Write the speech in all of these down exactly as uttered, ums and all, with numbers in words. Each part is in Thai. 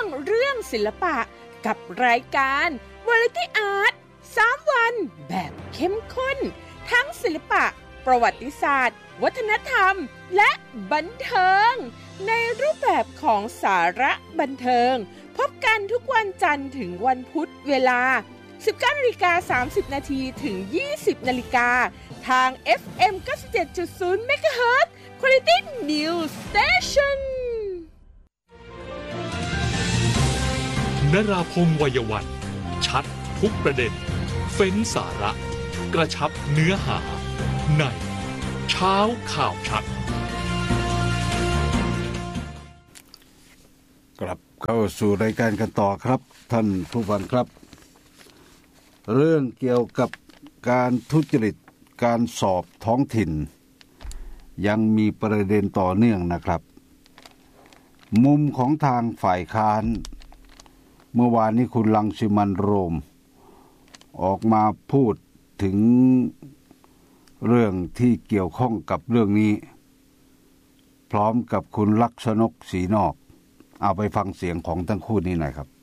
เรื่องศิลปะกับรายการ Variety Art สามวันแบบเข้มข้นทั้งศิลปะประวัติศาสตร์วัฒนธรรมและบันเทิงในรูปแบบของสาระบันเทิงพบกันทุกวันจันทร์ถึงวันพุธเวลา สิบเก้านาฬิกาสามสิบนาที ถึง ยี่สิบนาฬิกาทาง เอฟ เอ็ม เก้าสิบเจ็ดจุดศูนย์ เมกะเฮิรตซ์ Quality News Station นราพงษ์วัยวันชัดทุกประเด็นเฟ้นสาระกระชับเนื้อหาในเช้าข่าวชัดกลับเข้าสู่รายการกันต่อครับท่านผู้ฟังครับเรื่องเกี่ยวกับการทุจริตการสอบท้องถิ่นยังมีประเด็นต่อเนื่องนะครับมุมของทางฝ่ายค้านเมื่อวานนี้คุณรังสิมันต์โรมออกมาพูดถึงเรื่องที่เกี่ยวข้องกับเรื่องนี้พร้อมกับคุณลักษณกศรีนอกเอาไปฟังเสียงของทั้งคู่นี้หน่อยครับ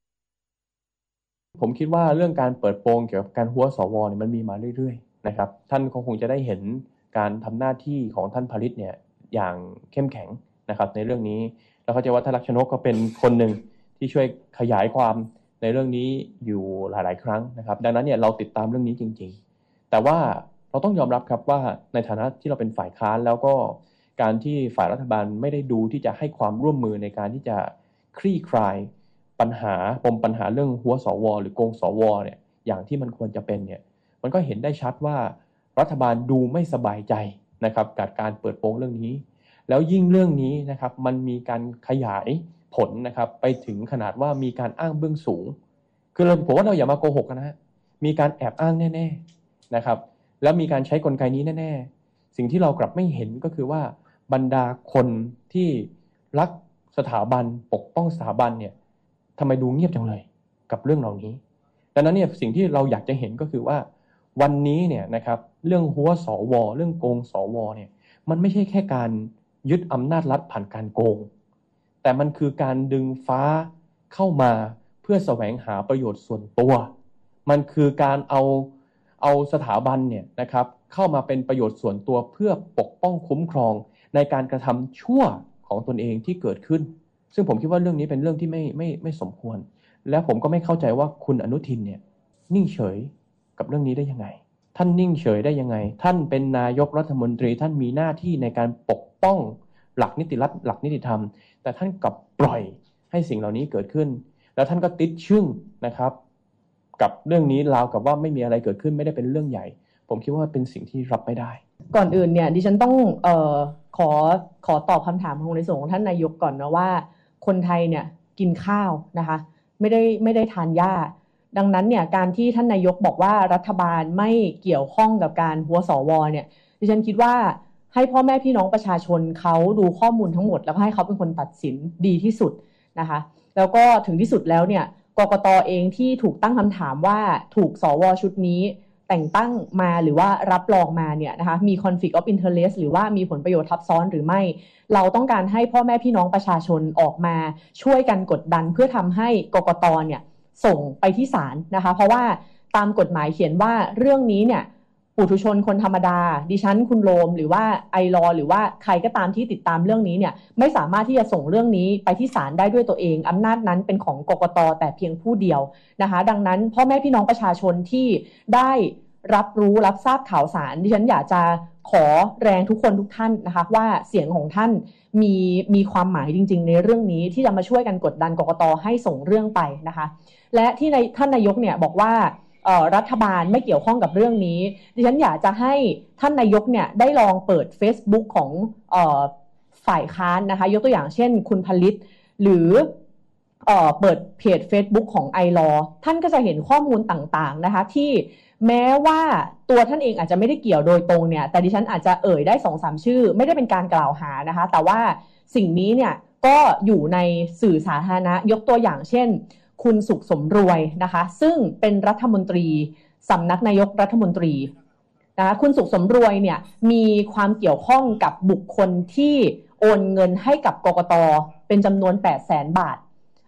ผมคิดว่าเรื่องการเปิดโปงเกี่ยวกับการหัวสวเนี่ยมันมีมาเรื่อยๆนะครับท่านคงจะได้เห็นการทำหน้าที่ของท่านผลิตเนี่ยอย่างเข้มแข็งนะครับในเรื่องนี้แล้วเข้าใจว่าท่านลักษณกก็เป็นคนหนึ่งที่ช่วยขยายความในเรื่องนี้อยู่หลายๆครั้งนะครับดังนั้นเนี่ยเราติดตามเรื่องนี้จริงๆแต่ว่าเราต้องยอมรับครับว่าในฐานะที่เราเป็นฝ่ายค้านแล้วก็การที่ฝ่ายรัฐบาลไม่ได้ดูที่จะให้ความร่วมมือในการที่จะคลี่คลายปัญหาปมปัญหาเรื่องหัวสวหรือโกงสวเนี่ยอย่างที่มันควรจะเป็นเนี่ยมันก็เห็นได้ชัดว่ารัฐบาลดูไม่สบายใจนะครับกับการเปิดโปงเรื่องนี้แล้วยิ่งเรื่องนี้นะครับมันมีการขยายผลนะครับไปถึงขนาดว่ามีการอ้างเบื้องสูงคือเราผมว่าเราอย่ามาโกหกกันนะฮะมีการแอบอ้างแน่ๆนะครับแล้วมีการใช้กลไกนี้แน่ๆสิ่งที่เรากลับไม่เห็นก็คือว่าบรรดาคนที่รักสถาบันปกป้องสถาบันเนี่ยทำไมดูเงียบจังเลยกับเรื่องเหล่านี้ดังนั้นเนี่ยสิ่งที่เราอยากจะเห็นก็คือว่าวันนี้เนี่ยนะครับเรื่องหัวสวเรื่องโกงสวเนี่ยมันไม่ใช่แค่การยึดอำนาจรัฐผ่านการโกงแต่มันคือการดึงฟ้าเข้ามาเพื่อแสวงหาประโยชน์ส่วนตัวมันคือการเอาเอาสถาบันเนี่ยนะครับเข้ามาเป็นประโยชน์ส่วนตัวเพื่อปกป้องคุ้มครองในการกระทำชั่วของตนเองที่เกิดขึ้นซึ่งผมคิดว่าเรื่องนี้เป็นเรื่องที่ไม่ไม่ไม่สมควรและผมก็ไม่เข้าใจว่าคุณอนุทินเนี่ยนิ่งเฉยกับเรื่องนี้ได้ยังไงท่านนิ่งเฉยได้ยังไงท่านเป็นนายกรัฐมนตรีท่านมีหน้าที่ในการปกป้องหลักนิติรัฐหลักนิติธรรมแต่ท่านกลับปล่อยให้สิ่งเหล่านี้เกิดขึ้นแล้วท่านก็ติดชึ่งนะครับกับเรื่องนี้ราวกับว่าไม่มีอะไรเกิดขึ้นไม่ได้เป็นเรื่องใหญ่ผมคิดว่าเป็นสิ่งที่รับไม่ได้ก่อนอื่นเนี่ยดิฉันต้องเอ่อขอขอตอบคำถามของในส่วนของท่านนายกก่อนนะว่าคนไทยเนี่ยกินข้าวนะคะไม่ได้ไม่ได้ทานหญ้าดังนั้นเนี่ยการที่ท่านนายกบอกว่ารัฐบาลไม่เกี่ยวข้องกับการหัวสวเนี่ยดิฉันคิดว่าให้พ่อแม่พี่น้องประชาชนเขาดูข้อมูลทั้งหมดแล้วก็ให้เขาเป็นคนตัดสินดีที่สุดนะคะแล้วก็ถึงที่สุดแล้วเนี่ยกกต.เองที่ถูกตั้งคำถามว่าถูกสวชุดนี้แต่งตั้งมาหรือว่ารับรองมาเนี่ยนะคะมี conflict of interest หรือว่ามีผลประโยชน์ทับซ้อนหรือไม่เราต้องการให้พ่อแม่พี่น้องประชาชนออกมาช่วยกันกดดันเพื่อทำให้กกต.เนี่ยส่งไปที่ศาลนะคะเพราะว่าตามกฎหมายเขียนว่าเรื่องนี้เนี่ยปุถุชนคนธรรมดาดิฉันคุณโรมหรือว่าไอลอหรือว่าใครก็ตามที่ติดตามเรื่องนี้เนี่ยไม่สามารถที่จะส่งเรื่องนี้ไปที่ศาลได้ด้วยตัวเองอำนาจนั้นเป็นของกกต.แต่เพียงผู้เดียวนะคะดังนั้นพ่อแม่พี่น้องประชาชนที่ได้รับรู้รับทราบข่าวสารดิฉันอยากจะขอแรงทุกคนทุกท่านนะคะว่าเสียงของท่านมีมีความหมายจริงๆในเรื่องนี้ที่จะมาช่วยกันกดดันกกต.ให้ส่งเรื่องไปนะคะและที่ในท่านนายกเนี่ยบอกว่ารัฐบาลไม่เกี่ยวข้องกับเรื่องนี้ดิฉันอยากจะให้ท่านนายกเนี่ยได้ลองเปิด Facebook ของเอ่อฝ่ายค้านนะคะยกตัวอย่างเช่นคุณผลิตหรือเอ่อเปิดเพจ Facebook ของไอลอท่านก็จะเห็นข้อมูลต่างๆนะคะที่แม้ว่าตัวท่านเองอาจจะไม่ได้เกี่ยวโดยตรงเนี่ยแต่ดิฉันอาจจะเอ่ยได้ สองสาม ชื่อไม่ได้เป็นการกล่าวหานะคะแต่ว่าสิ่งนี้เนี่ยก็อยู่ในสื่อสาธารณะยกตัวอย่างเช่นคุณสุขสมรวยนะคะซึ่งเป็นรัฐมนตรีสำนักนายกรัฐมนตรีนะคะคุณสุขสมรวยเนี่ยมีความเกี่ยวข้องกับบุคคลที่โอนเงินให้กับกกต.เป็นจำนวน แปดแสน บาท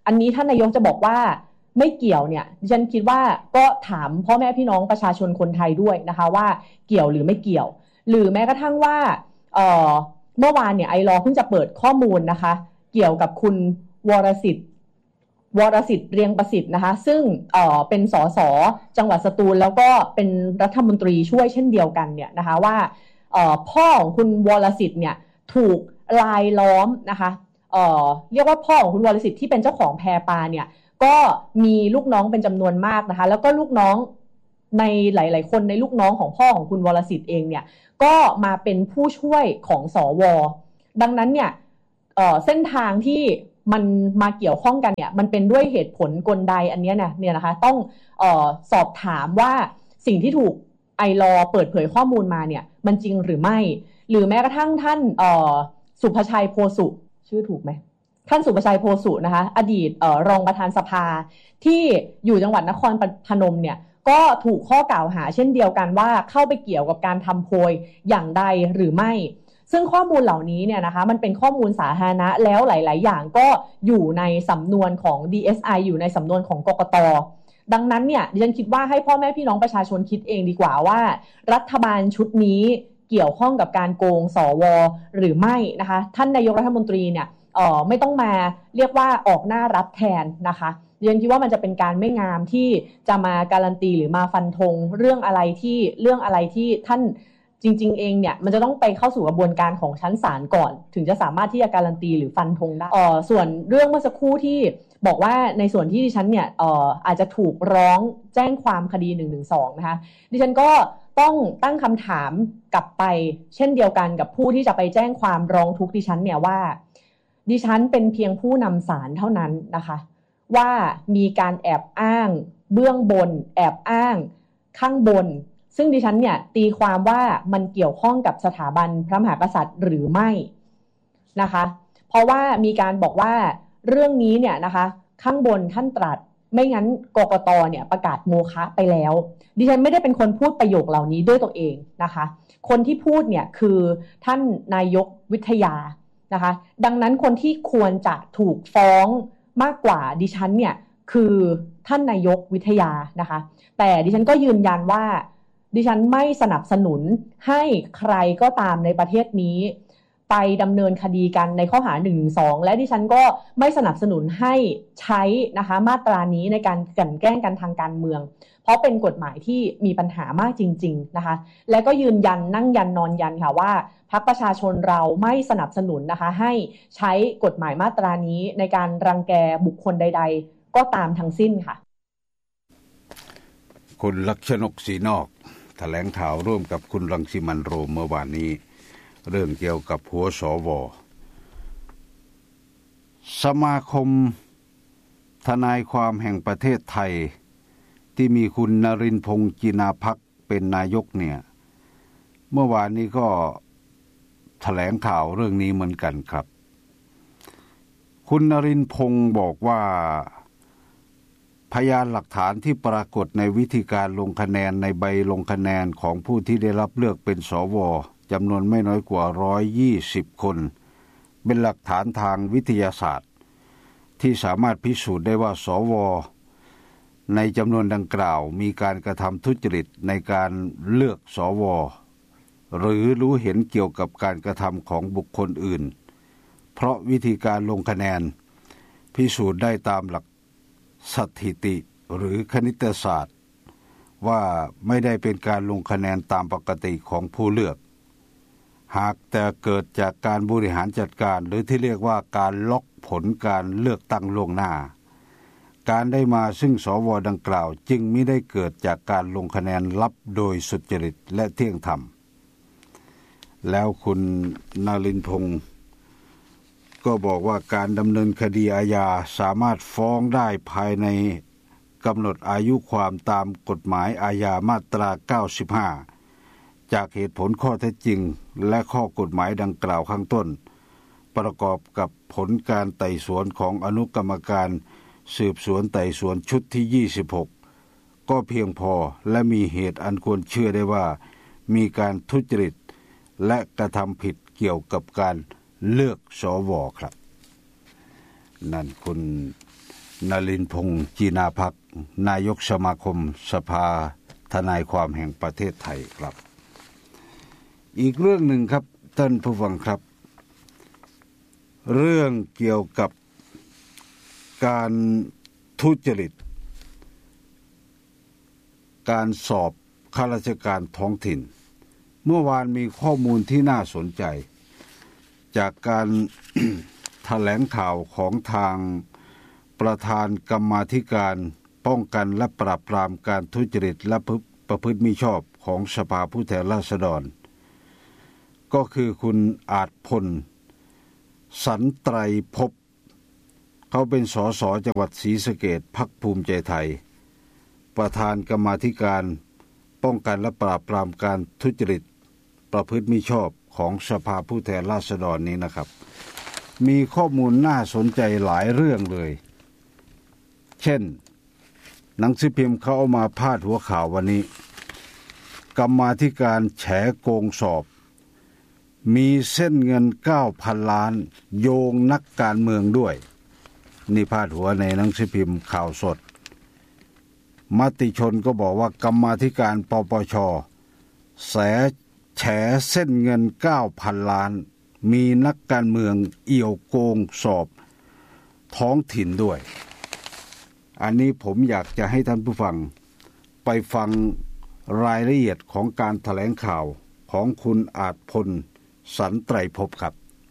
อันนี้ท่านนายกจะบอกว่าไม่เกี่ยวเนี่ยดิฉันคิดว่าก็ถามพ่อแม่พี่น้องประชาชนคนไทยด้วยนะคะว่าเกี่ยวหรือไม่เกี่ยวหรือแม้กระทั่งว่าเอ่อเมื่อวานเนี่ยไอลอเพิ่งจะเปิดข้อมูลนะคะเกี่ยวกับคุณวรสิทธิ์วรสิทธิ์เรียงประสิทธิ์นะคะซึ่งเอ่อเป็นสสจังหวัดสตูลแล้วก็เป็นรัฐมนตรีช่วยเช่นเดียวกันเนี่ยนะคะว่าเอ่อพ่อของคุณวรสิทธิ์เนี่ยถูกลายล้อมนะคะเอ่อเรียกว่าพ่อของคุณวรสิทธิ์ที่เป็นเจ้าของแพปลาเนี่ยก็มีลูกน้องเป็นจำนวนมากนะคะแล้วก็ลูกน้องในหลายๆคนในลูกน้องของพ่อของคุณวรสิทธิ์เองเนี่ยก็มาเป็นผู้ช่วยของสวดังนั้นเนี่ยเอ่อเส้นทางที่มันมาเกี่ยวข้องกันเนี่ยมันเป็นด้วยเหตุผลกลใดอันนี้เนี่ยเนี่ยนะคะต้องเอ่อสอบถามว่าสิ่งที่ถูกไอลอเปิดเผยข้อมูลมาเนี่ยมันจริงหรือไม่หรือแม้กระทั่งท่านเอ่อสุภชัยโพสุชื่อถูกไหมท่านสุภชัยโพสุนะคะอดีตเอ่อรองประธานสภาที่อยู่จังหวัดนครพนมเนี่ยก็ถูกข้อกล่าวหาเช่นเดียวกันว่าเข้าไปเกี่ยวกับการทำโพยอย่างใดหรือไม่ซึ่งข้อมูลเหล่านี้เนี่ยนะคะมันเป็นข้อมูลสาธารณะแล้วหลายๆอย่างก็อยู่ในสำนวนของ ดี เอส ไอ อยู่ในสำนวนของกกต.ดังนั้นเนี่ยดิฉันคิดว่าให้พ่อแม่พี่น้องประชาชนคิดเองดีกว่าว่ารัฐบาลชุดนี้เกี่ยวข้องกับการโกงสวหรือไม่นะคะท่านนายกรัฐมนตรีเนี่ยเอ่อไม่ต้องมาเรียกว่าออกหน้ารับแทนนะคะดิฉันคิดว่ามันจะเป็นการไม่งามที่จะมาการันตีหรือมาฟันธงเรื่องอะไรที่เรื่องอะไรที่ท่านจริงๆเองเนี่ยมันจะต้องไปเข้าสู่กระบวนการของชั้นศาลก่อนถึงจะสามารถที่จะการันตีหรือฟันธงได้เอ่อส่วนเรื่องเมื่อสักครู่ที่บอกว่าในส่วนที่ดิฉันเนี่ยเอ่ออาจจะถูกร้องแจ้งความคดีหนึ่งหนึ่งสองนะคะดิฉันก็ต้องตั้งคำถามกลับไปเช่นเดียวกันกับผู้ที่จะไปแจ้งความร้องทุกข์ดิฉันเนี่ยว่าดิฉันเป็นเพียงผู้นำสารเท่านั้นนะคะว่ามีการแอบอ้างเบื้องบนแอบอ้างข้างบนซึ่งดิฉันเนี่ยตีความว่ามันเกี่ยวข้องกับสถาบันพระมหากษัตริย์หรือไม่นะคะเพราะว่ามีการบอกว่าเรื่องนี้เนี่ยนะคะข้างบนท่านตรัสไม่งั้นกกต.เนี่ยประกาศโมฆะไปแล้วดิฉันไม่ได้เป็นคนพูดประโยคเหล่านี้ด้วยตัวเองนะคะคนที่พูดเนี่ยคือท่านนายกวิทยานะคะดังนั้นคนที่ควรจะถูกฟ้องมากกว่าดิฉันเนี่ยคือท่านนายกวิทยานะคะแต่ดิฉันก็ยืนยันว่าดิฉันไม่สนับสนุนให้ใครก็ตามในประเทศนี้ไปดำเนินคดีกันในข้อหาหนึ่งหนึ่งสองและดิฉันก็ไม่สนับสนุนให้ใช้นะคะมาตรานี้ในการกลั่นแกล้งกันทางการเมืองเพราะเป็นกฎหมายที่มีปัญหามากจริงๆนะคะและก็ยืนยันนั่งยันนอนยันค่ะว่าพรรคประชาชนเราไม่สนับสนุนนะคะให้ใช้กฎหมายมาตรานี้ในการรังแกบุคคลใดๆก็ตามทั้งสิ้นค่ะคุณลักษณกศรีนอกแถลงข่าวร่วมกับคุณรังสิมันต์โรมเมื่อวานนี้เรื่องเกี่ยวกับหัวสวสมาคมทนายความแห่งประเทศไทยที่มีคุณนรินทร์พงษ์จินาภักดิ์เป็นนายกเนี่ยเมื่อวานนี้ก็แถลงข่าวเรื่องนี้เหมือนกันครับคุณนรินทร์พงษ์บอกว่าพยานหลักฐานที่ปรากฏในวิธีการลงคะแนนในใบลงคะแนนของผู้ที่ได้รับเลือกเป็นสวจำนวนไม่น้อยกว่าหนึ่งร้อยยี่สิบคนเป็นหลักฐานทางวิทยาศาสตร์ที่สามารถพิสูจน์ได้ว่าสวในจำนวนดังกล่าวมีการกระทำทุจริตในการเลือกสวหรือรู้เห็นเกี่ยวกับการกระทำของบุคคลอื่นเพราะวิธีการลงคะแนนพิสูจน์ได้ตามหลักสถิติหรือคณิตศาสตร์ว่าไม่ได้เป็นการลงคะแนนตามปกติของผู้เลือกหากแต่เกิดจากการบริหารจัดการหรือที่เรียกว่าการล็อกผลการเลือกตั้งล่วงหน้าการได้มาซึ่งสวดังกล่าวจึงไม่ได้เกิดจากการลงคะแนนลับโดยสุจริตและเที่ยงธรรมแล้วคุณนรินทร์พงษ์ก็บอกว่าการดำเนินคดีอาญาสามารถฟ้องได้ภายในกำหนดอายุความตามกฎหมายอาญามาตราเก้าสิบห้าจากเหตุผลข้อเท็จจริงและข้อกฎหมายดังกล่าวข้างต้นประกอบกับผลการไต่สวนของอนุกรรมการสืบสวนไต่สวนชุดที่ยี่สิบหกก็เพียงพอและมีเหตุอันควรเชื่อได้ว่ามีการทุจริตและกระทำผิดเกี่ยวกับการเลือกสวครับนั่นคุณนลินทร์พงษ์จีนาภักดิ์นายกสมาคมสภาทนายความแห่งประเทศไทยครับอีกเรื่องหนึ่งครับท่านผู้ฟังครับเรื่องเกี่ยวกับการทุจริตการสอบข้าราชการท้องถิ่นเมื่อวานมีข้อมูลที่น่าสนใจจากการ แถลงข่าวของทางประธานกรรมาธิการป้องกันและปราบปรามการทุจริตและประพฤติมิชอบของสภาผู้แทนราษฎรก็คือคุณอาจพลสันไตรภพเขาเป็นสสจังหวัดศรีสะเกษพรรคภูมิใจไทยประธานกรรมาธิการป้องกันและปราบปรามการทุจริตประพฤติมิชอบของสภาผู้แทนราษฎรนี้นะครับมีข้อมูลน่าสนใจหลายเรื่องเลยเช่นหนังสือพิมพ์เขาเอามาพาดหัวข่าววันนี้กรรมาธิการแฉโกงสอบมีเส้นเงิน เก้าพัน ล้านโยงนักการเมืองด้วยนี่พาดหัวในหนังสือพิมพ์ข่าวสดมติชนก็บอกว่ากรรมาธิการปปช.แฉแฉเส้นเงิน เก้าพัน ล้านมีนักการเมืองเอี่ยวโกงสอบท้องถิ่นด้วยอันนี้ผมอยากจะให้ท่านผู้ฟังไปฟังรายละเอียดของการแถลงข่าวของคุณอาจพลสันไตรภพครับ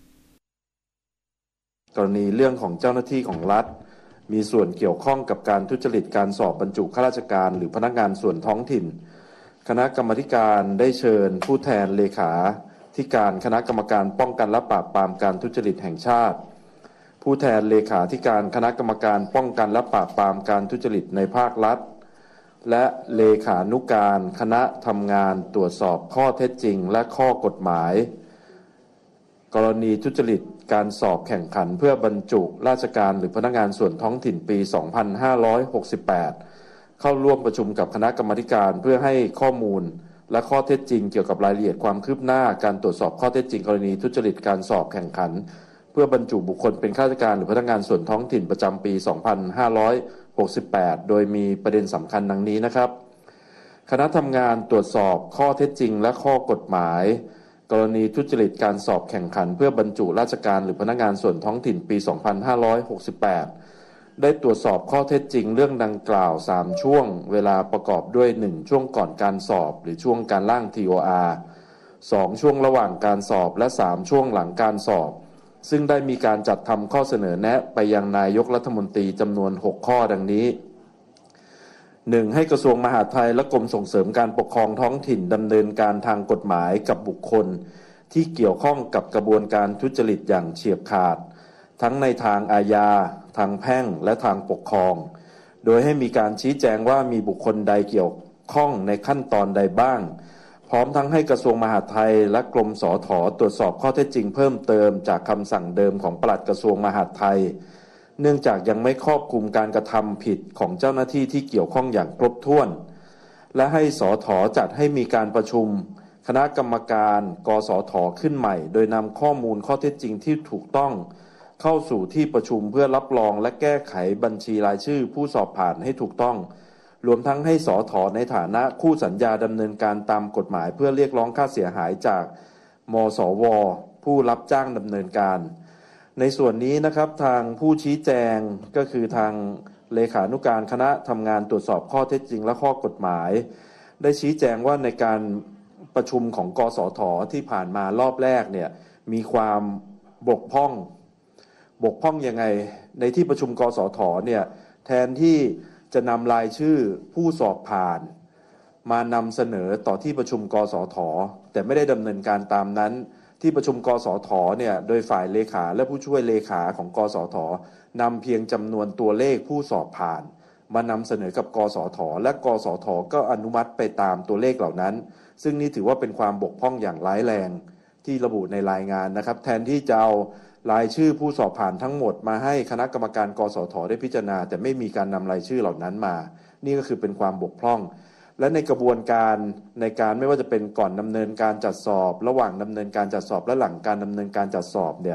กรณีเรื่องของเจ้าหน้าที่ของรัฐมีส่วนเกี่ยวข้องกับการทุจริตการสอบบรรจุข้าราชการหรือพนักงานส่วนท้องถิ่นคณะกรรมาธิการได้เชิญผู้แทนเลขาธิการคณะกรรมการป้องกันและปราบปรามการทุจริตแห่งชาติผู้แทนเลขาธิการคณะกรรมการป้องกันและปราบปรามการทุจริตในภาครัฐและเลขานุการคณะทำงานตรวจสอบข้อเท็จจริงและข้อกฎหมายกรณีทุจริตการสอบแข่งขันเพื่อบรรจุราชการหรือพนักงานส่วนท้องถิ่นปี สองพันห้าร้อยหกสิบแปด เข้าร่วมประชุมกับคณะกรรมาธิการเพื่อให้ข้อมูลและข้อเท็จจริงเกี่ยวกับรายละเอียดความคืบหน้าการตรวจสอบข้อเท็จจริงกรณีทุจริตการสอบแข่งขันเพื่อบรรจุบุคคลเป็นข้าราชการหรือพนักงานส่วนท้องถิ่นประจำปี สองพันห้าร้อยหกสิบแปด โดยมีประเด็นสำคัญดังนี้นะครับคณะทำงานตรวจสอบข้อเท็จจริงและข้อกฎหมายกรณีทุจริตการสอบแข่งขันเพื่อบรรจุราชการหรือพนักงานส่วนท้องถิ่นปี สองพันห้าร้อยหกสิบแปด ได้ตรวจสอบข้อเท็จจริงเรื่องดังกล่าวสามช่วงเวลาประกอบด้วยหนึ่งช่วงก่อนการสอบหรือช่วงการร่าง ที โอ อาร์ สองช่วงระหว่างการสอบและสามช่วงหลังการสอบซึ่งได้มีการจัดทำข้อเสนอแนะไปยังนายกรัฐมนตรีจำนวนหกข้อดังนี้ หนึ่ง. ให้กระทรวงมหาดไทยและกรมส่งเสริมการปกครองท้องถิ่นดำเนินการทางกฎหมายกับบุคคลที่เกี่ยวข้องกับกระบวนการทุจริตอย่างเฉียบขาดทั้งในทางอาญาทางแพ่งและทางปกครองโดยให้มีการชี้แจงว่ามีบุคคลใดเกี่ยวข้องในขั้นตอนใดบ้างพร้อมทั้งให้กระทรวงมหาดไทยและกรมสฐ.ตรวจสอบข้อเท็จจริงเพิ่มเติมจากคำสั่งเดิมของปลัดกระทรวงมหาดไทยเนื่องจากยังไม่ครอบคลุมการกระทำผิดของเจ้าหน้าที่ที่เกี่ยวข้องอย่างครบถ้วนและให้สฐ.จัดให้มีการประชุมคณะกรรมการกสฐ.ขึ้นใหม่โดยนำข้อมูลข้อเท็จจริงที่ถูกต้องเข้าสู่ที่ประชุมเพื่อรับรองและแก้ไขบัญชีรายชื่อผู้สอบผ่านให้ถูกต้องรวมทั้งให้สฐ.ในฐานะคู่สัญญาดำเนินการตามกฎหมายเพื่อเรียกร้องค่าเสียหายจากมสว.ผู้รับจ้างดำเนินการในส่วนนี้นะครับทางผู้ชี้แจงก็คือทางเลขานุการคณะทำงานตรวจสอบข้อเท็จจริงและข้อกฎหมายได้ชี้แจงว่าในการประชุมของกสฐ.ที่ผ่านมารอบแรกเนี่ยมีความบกพร่องบกพร่องยังไงในที่ประชุมกสฐ.เนี่ยแทนที่จะนำรายชื่อผู้สอบผ่านมานำเสนอต่อที่ประชุมกสฐ.แต่ไม่ได้ดำเนินการตามนั้นที่ประชุมกสฐ.เนี่ยโดยฝ่ายเลขาและผู้ช่วยเลขาของกสฐ.นำเพียงจำนวนตัวเลขผู้สอบผ่านมานำเสนอกับกสฐ.และกสฐ.ก็อนุมัติไปตามตัวเลขเหล่านั้นซึ่งนี่ถือว่าเป็นความบกพร่องอย่างร้ายแรงที่ระบุในรายงานนะครับแทนที่จะเอารายชื่อผู้สอบผ่านทั้งหมดมาให้คณะกรรมการกสฐ.ได้พิจารณาแต่ไม่มีการนำรายชื่อเหล่านั้นมานี่ก็คือเป็นความบกพร่องและในกระบวนการในการไม่ว่าจะเป็นก่อนดำเนินการจัดสอบระหว่างดำเนินการจัดสอบและหลังการดำเนินการจัดสอบเนี่ย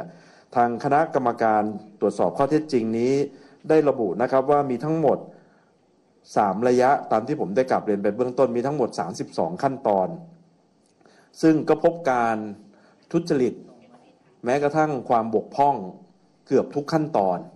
ทางคณะกรรมการตรวจสอบข้อเท็จจริงนี้ได้ระบุนะครับว่ามีทั้งหมดสามระยะตามที่ผมได้กลับเรียนไปเบื้องต้นมีทั้งหมดสามสิบสองขั้นตอนซึ่งก็พบการทุจริตแม้กระทั่งความบกพร่องเกือบทุกขั้นตอน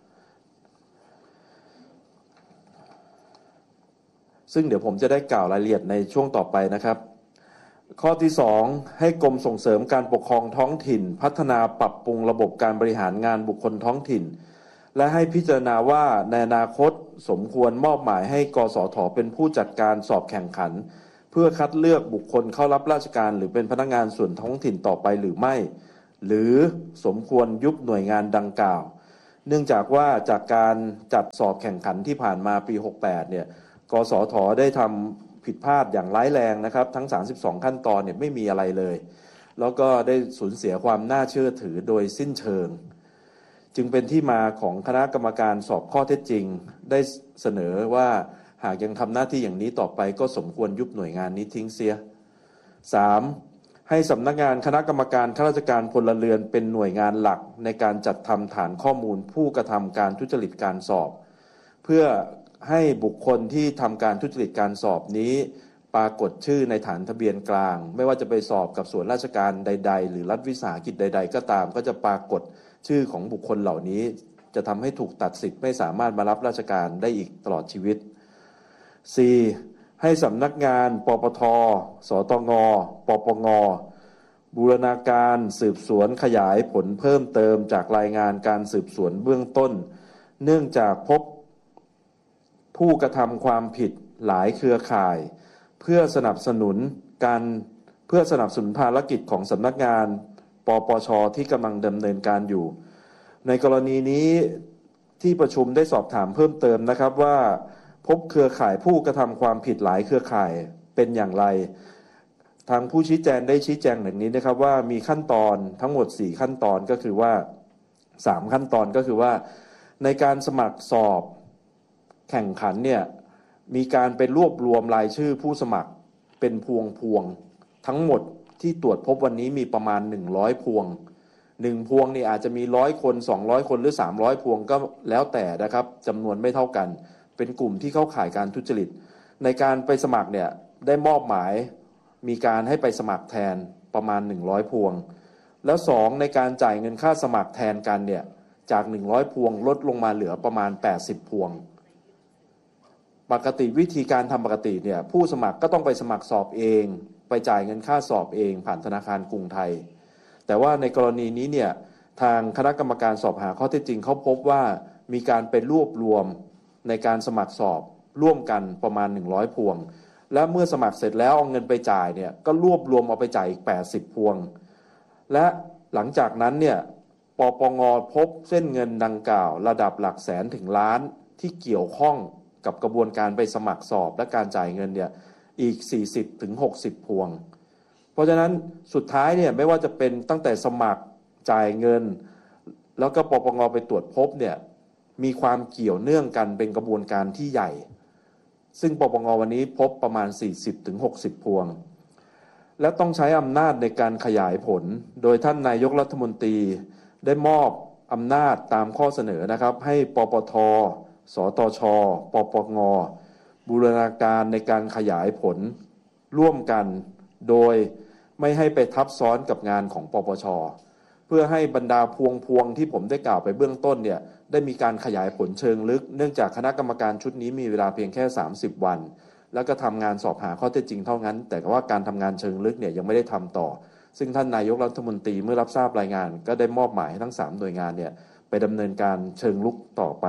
ซึ่งเดี๋ยวผมจะได้กล่าวรายละเอียดในช่วงต่อไปนะครับข้อที่สองให้กรมส่งเสริมการปกครองท้องถิ่นพัฒนาปรับปรุงระบบการบริหารงานบุคคลท้องถิ่นและให้พิจารณาว่าในอนาคตสมควรมอบหมายให้กสทเป็นผู้จัดการสอบแข่งขันเพื่อคัดเลือกบุคคลเข้ารับราชการหรือเป็นพนักงานส่วนท้องถิ่นต่อไปหรือไม่หรือสมควรยุบหน่วยงานดังกล่าวเนื่องจากว่าจากการจัดสอบแข่งขันที่ผ่านมาปีหกสิบแปดเนี่ยกสทได้ทำผิดพลาดอย่างร้ายแรงนะครับทั้งสามสิบสองขั้นตอนเนี่ยไม่มีอะไรเลยแล้วก็ได้สูญเสียความน่าเชื่อถือโดยสิ้นเชิงจึงเป็นที่มาของคณะกรรมการสอบข้อเท็จจริงได้เสนอว่าหากยังทำหน้าที่อย่างนี้ต่อไปก็สมควรยุบหน่วยงานนี้ทิ้งเสีย สาม. ให้สำนักงานคณะกรรมการข้าราชการพลเรือนเป็นหน่วยงานหลักในการจัดทำฐานข้อมูลผู้กระทำการทุจริตการสอบเพื่อให้บุคคลที่ทำการทุจริตการสอบนี้ปรากฏชื่อในฐานทะเบียนกลางไม่ว่าจะไปสอบกับส่วนราชการใดๆหรือรัฐวิสาหกิจใดๆก็ตามก็จะปรากฏชื่อของบุคคลเหล่านี้จะทำให้ถูกตัดสิทธิ์ไม่สามารถมารับราชการได้อีกตลอดชีวิต สี่. ให้สำนักงานปปท.สตง.ปปง.บูรณาการสืบสวนขยายผลเพิ่มเติมจากรายงานการสืบสวนเบื้องต้นเนื่องจากพบผู้กระทำความผิดหลายเครือข่ายเพื่อสนับสนุนการเพื่อสนับสนุนภารกิจของสำนักงานปปช.ที่กำลังดำเนินการอยู่ในกรณีนี้ที่ประชุมได้สอบถามเพิ่มเติมนะครับว่าพบเครือข่ายผู้กระทำความผิดหลายเครือข่ายเป็นอย่างไรทางผู้ชี้แจงได้ชี้แจงอย่างนี้นะครับว่ามีขั้นตอนทั้งหมดสี่ขั้นตอนก็คือว่าสามขั้นตอนก็คือว่าในการสมัครสอบแข่งขันเนี่ยมีการไปรวบรวมรายชื่อผู้สมัครเป็นพวงพวงทั้งหมดที่ตรวจพบวันนี้มีประมาณหนึ่งร้อยพวงหนึ่งพวงนี่อาจจะมีหนึ่งร้อยคนสองร้อยคนหรือสามร้อยพวงก็แล้วแต่นะครับจำนวนไม่เท่ากันเป็นกลุ่มที่เข้าข่ายการทุจริตในการไปสมัครเนี่ยได้มอบหมายมีการให้ไปสมัครแทนประมาณหนึ่งร้อยพวงแล้วสองในการจ่ายเงินค่าสมัครแทนกันเนี่ยจากหนึ่งร้อยพวงลดลงมาเหลือประมาณแปดสิบพวงปกติวิธีการทำปกติเนี่ยผู้สมัครก็ต้องไปสมัครสอบเองไปจ่ายเงินค่าสอบเองผ่านธนาคารกรุงไทยแต่ว่าในกรณีนี้เนี่ยทางคณะกรรมการสอบหาข้อเท็จจริงเขาพบว่ามีการไปรวบรวมในการสมัครสอบร่วมกันประมาณหนึ่งร้อยพวงและเมื่อสมัครเสร็จแล้วเอาเงินไปจ่ายเนี่ยก็รวบรวมเอาไปจ่ายอีกแปดสิบพวงและหลังจากนั้นเนี่ยปปง.พบเส้นเงินดังกล่าวระดับหลักแสนถึงล้านที่เกี่ยวข้องกับกระบวนการไปสมัครสอบและการจ่ายเงินเนี่ยอีก สี่สิบถึงหกสิบ พวงเพราะฉะนั้นสุดท้ายเนี่ยไม่ว่าจะเป็นตั้งแต่สมัครจ่ายเงินแล้วก็ปปง.ไปตรวจพบเนี่ยมีความเกี่ยวเนื่องกันเป็นกระบวนการที่ใหญ่ซึ่งปปง.วันนี้พบประมาณ สี่สิบถึงหกสิบ พวงและต้องใช้อำนาจในการขยายผลโดยท่านนายกรัฐมนตรีได้มอบอำนาจตามข้อเสนอนะครับให้ปปท.สตช.ปปง.บูรณาการในการขยายผลร่วมกันโดยไม่ให้ไปทับซ้อนกับงานของปปช.เพื่อให้บรรดาพวงพวงที่ผมได้กล่าวไปเบื้องต้นเนี่ยได้มีการขยายผลเชิงลึกเนื่องจากคณะกรรมการชุดนี้มีเวลาเพียงแค่สามสิบวันแล้วก็ทำงานสอบหาข้อเท็จจริงเท่านั้นแต่ว่าการทำงานเชิงลึกเนี่ยยังไม่ได้ทำต่อซึ่งท่านนายกรัฐมนตรีเมื่อรับทราบรายงานก็ได้มอบหมายให้ทั้งสามหน่วยงานเนี่ยไปดำเนินการเชิงลึกต่อไป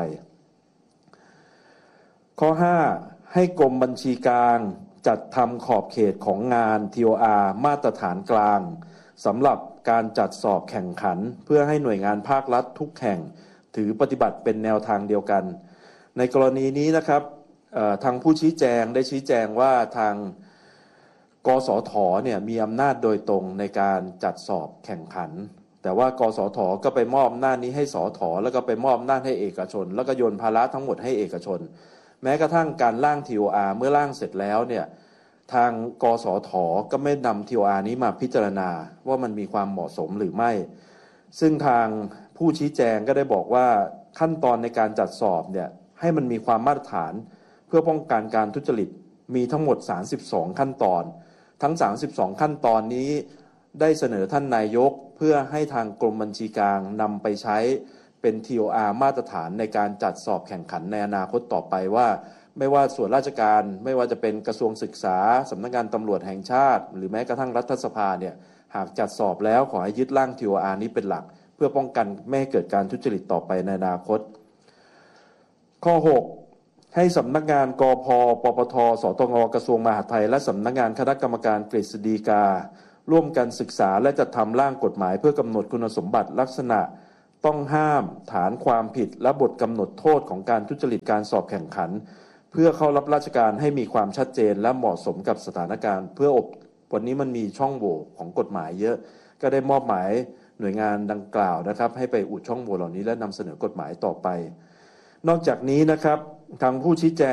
ข้อห้าให้กรมบัญชีกลางจัดทำขอบเขตของงาน ที โอ อาร์ มาตรฐานกลางสำหรับการจัดสอบแข่งขันเพื่อให้หน่วยงานภาครัฐทุกแห่งถือปฏิบัติเป็นแนวทางเดียวกันในกรณีนี้นะครับทางผู้ชี้แจงได้ชี้แจงว่าทางกสทเนี่ยมีอำนาจโดยตรงในการจัดสอบแข่งขันแต่ว่ากสทก็ไปมอบอำนาจนี้ให้สทแล้วก็ไปมอบอำนาจให้เอกชนแล้วก็โยนภาระทั้งหมดให้เอกชนแม้กระทั่งการร่าง ที โอ อาร์ เมื่อร่างเสร็จแล้วเนี่ยทางกสทก็ไม่นำ ที โอ อาร์ นี้มาพิจารณาว่ามันมีความเหมาะสมหรือไม่ซึ่งทางผู้ชี้แจงก็ได้บอกว่าขั้นตอนในการจัดสอบเนี่ยให้มันมีความมาตรฐานเพื่อป้องกันการทุจริตมีทั้งหมดสามสิบสองขั้นตอนทั้งสามสิบสองขั้นตอนนี้ได้เสนอท่านนายกเพื่อให้ทางกรมบัญชีกลางนำไปใช้เป็น ที โอ อาร์ มาตรฐานในการจัดสอบแข่งขันในอนาคตต่อไปว่าไม่ว่าส่วนราชการไม่ว่าจะเป็นกระทรวงศึกษาสำนักงานตำรวจแห่งชาติหรือแม้กระทั่งรัฐสภาเนี่ยหากจัดสอบแล้วขอให้ยึดร่าง ที โอ อาร์ นี้เป็นหลักเพื่อป้องกันไม่ให้เกิดการทุจริตต่อไปในอนาคตข้อหกให้สำนักงานกพ.ปปท.สตง.กระทรวงมหาดไทยและสำนักงานคณะกรรมการกฤษฎีการ่วมกันศึกษาและจัดทำร่างกฎหมายเพื่อกำหนดคุณสมบัติลักษณะต้องห้ามฐานความผิดและบทกำหนดโทษของการทุจริตการสอบแข่งขันเพื่อเข้ารับราชการให้มีความชัดเจนและเหมาะสมกับสถานการณ์เพื่ออบวันนี้มันมีช่องโหว่ของกฎหมายเยอะก็ได้มอบหมายหน่วยงานดังกล่าวนะครับให้ไปอุดช่องโหว่เหล่านี้และนำเสนอกฎหมายต่อไปนอกจากนี้นะครับทางผู้ชี้แจง